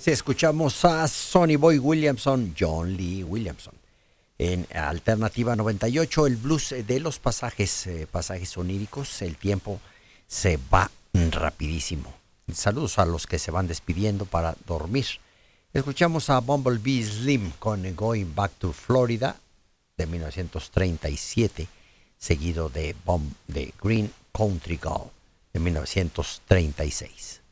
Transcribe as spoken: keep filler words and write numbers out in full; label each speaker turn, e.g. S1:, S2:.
S1: Sí, escuchamos a Sonny Boy Williamson, John Lee Williamson. En Alternativa noventa y ocho, el blues de los pasajes, eh, pasajes oníricos. El tiempo se va rapidísimo. Saludos a los que se van despidiendo para dormir. Escuchamos a Bumblebee Slim con Going Back to Florida de mil novecientos treinta y siete, seguido de, Bomb, de Green Country Girl de mil novecientos treinta y seis.